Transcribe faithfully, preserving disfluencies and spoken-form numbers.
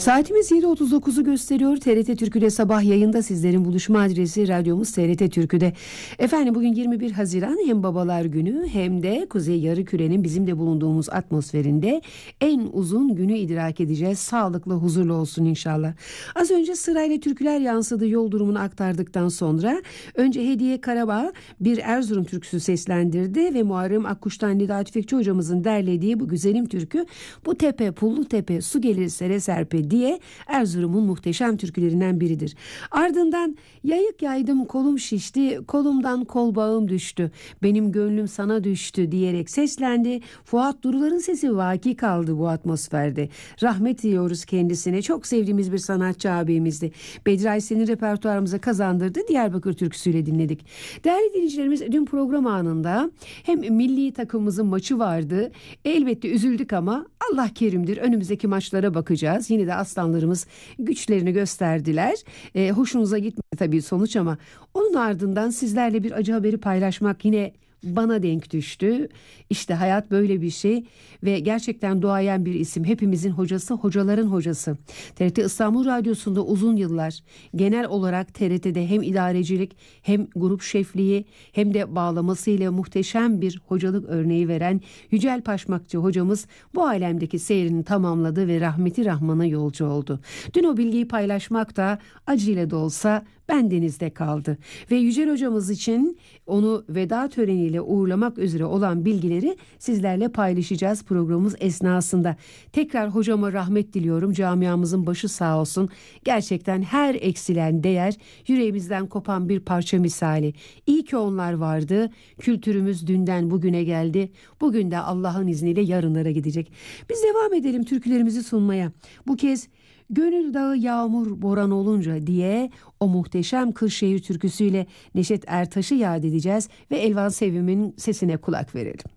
Saatimiz yedi otuz dokuzu gösteriyor. T R T Türkü'de sabah yayında, sizlerin buluşma adresi radyomuz T R T Türkü'de. Efendim, bugün yirmi bir Haziran, hem Babalar Günü hem de Kuzey Yarımküre'nin bizim de bulunduğumuz atmosferinde en uzun günü idrak edeceğiz. Sağlıklı, huzurlu olsun inşallah. Az önce sırayla türküler yansıdı, yol durumunu aktardıktan sonra önce Hediye Karabağ bir Erzurum türküsü seslendirdi ve Muharrem Akkuş'tan Nida Tüfekçi hocamızın derlediği bu güzelim türkü, bu tepe pullu tepe su gelir sere serpe diye Erzurum'un muhteşem türkülerinden biridir. Ardından yayık yaydım kolum şişti, kolumdan kol bağım düştü, benim gönlüm sana düştü diyerek seslendi. Fuat Durular'ın sesi vaki kaldı bu atmosferde. Rahmet diliyoruz kendisine. Çok sevdiğimiz bir sanatçı abimizdi. Bedri Aysen'in repertuarımıza kazandırdı. Diyarbakır türküsüyle dinledik. Değerli dinleyicilerimiz, dün program anında hem milli takımımızın maçı vardı. Elbette üzüldük ama Allah kerimdir. Önümüzdeki maçlara bakacağız. Yine de aslanlarımız güçlerini gösterdiler. E, hoşunuza gitmedi tabii sonuç, ama onun ardından sizlerle bir acı haberi paylaşmak yine bana denk düştü. İşte hayat böyle bir şey ve gerçekten duayen bir isim. Hepimizin hocası, hocaların hocası. T R T İstanbul Radyosu'nda uzun yıllar genel olarak T R T'de hem idarecilik hem grup şefliği hem de bağlamasıyla muhteşem bir hocalık örneği veren Yücel Paşmakçı hocamız bu alemdeki seyrini tamamladı ve rahmeti rahmana yolcu oldu. Dün o bilgiyi paylaşmak da acıyla da olsa bendenizde kaldı. Ve Yücel hocamız için onu veda töreniyle uğurlamak üzere olan bilgileri sizlerle paylaşacağız programımız esnasında. Tekrar hocama rahmet diliyorum. Camiamızın başı sağ olsun. Gerçekten her eksilen değer yüreğimizden kopan bir parça misali. İyi ki onlar vardı. Kültürümüz dünden bugüne geldi. Bugün de Allah'ın izniyle yarınlara gidecek. Biz devam edelim türkülerimizi sunmaya. Bu kez Gönül Dağı Yağmur Boran Olunca diye o muhteşem Kırşehir türküsüyle Neşet Ertaş'ı yad edeceğiz ve Elvan Sevim'in sesine kulak verelim.